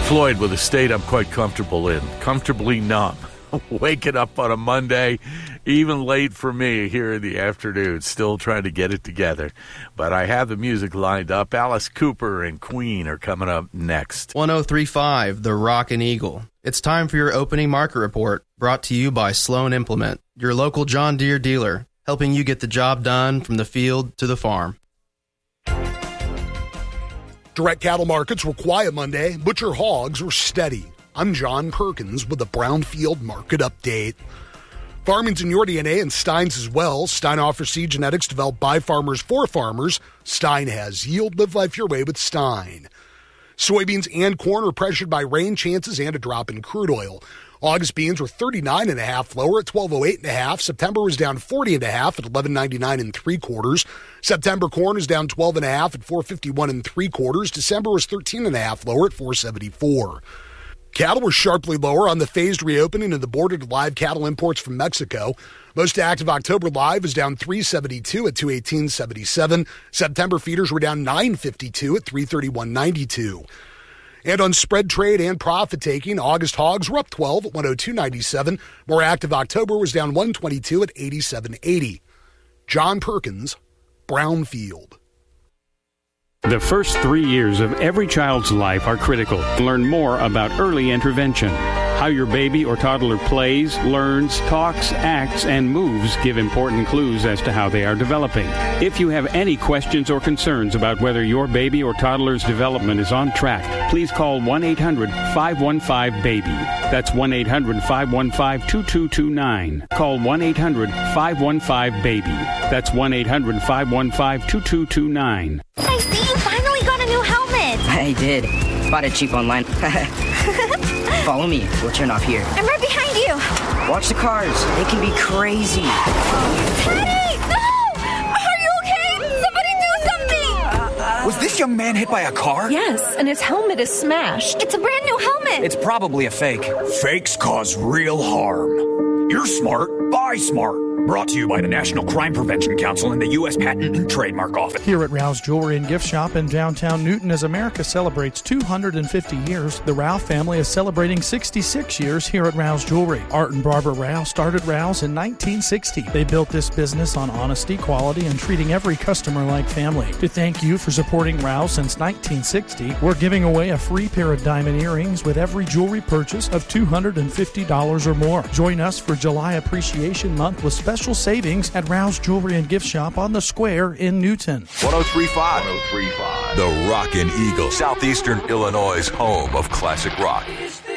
Floyd with a state I'm quite comfortable in. Comfortably numb. Waking up on a Monday, even late for me here in the afternoon, still trying to get it together. But I have the music lined up. Alice Cooper and Queen are coming up next. 1035, The Rockin' Eagle. It's time for your opening market report, brought to you by Sloan Implement, your local John Deere dealer, helping you get the job done from the field to the farm. Direct cattle markets were quiet Monday. Butcher hogs were steady. I'm John Perkins with the Brownfield Market Update. Farmington Your DNA and Stein's as well. Stein offers seed genetics developed by farmers for farmers. Stein has yield. Live life your way with Stein. Soybeans and corn are pressured by rain chances and a drop in crude oil. August beans were 39.5 lower at 12.08.5. September was down 40.5 at 11.99 3/4. September corn is down 12.5 at 4.51 3/4. December was 13.5 lower at 4.74. Cattle were sharply lower on the phased reopening of the border to live cattle imports from Mexico. Most active October live was down 372 at 218.77. September feeders were down 952 at 331.92. And on spread trade and profit taking, August hogs were up 12 at 102.97. More active October was down 122 at 87.80. John Perkins, Brownfield. The first 3 years of every child's life are critical. Learn more about early intervention. How your baby or toddler plays, learns, talks, acts, and moves give important clues as to how they are developing. If you have any questions or concerns about whether your baby or toddler's development is on track, please call 1-800-515-BABY. That's 1-800-515-2229. Call 1-800-515-BABY. That's 1-800-515-2229. I see you finally got a new helmet. I did. Bought it cheap online. Follow me. We'll turn off here. I'm right behind you. Watch the cars. They can be crazy. Teddy! No! Are you okay? Somebody do something! Was this young man hit by a car? Yes, and his helmet is smashed. It's a brand new helmet. It's probably a fake. Fakes cause real harm. You're smart. Buy smart. Brought to you by the National Crime Prevention Council and the U.S. Patent and Trademark Office. Here at Rouse Jewelry and Gift Shop in downtown Newton, as America celebrates 250 years, the Rouse family is celebrating 66 years here at Rouse Jewelry. Art and Barbara Rouse started Rouse in 1960. They built this business on honesty, quality, and treating every customer like family. To thank you for supporting Rouse since 1960, we're giving away a free pair of diamond earrings with every jewelry purchase of $250 or more. Join us for July Appreciation Month with special savings at Rouse Jewelry and Gift Shop on the Square in Newton. 1035. The Rockin' Eagle, Southeastern Illinois' home of classic rock.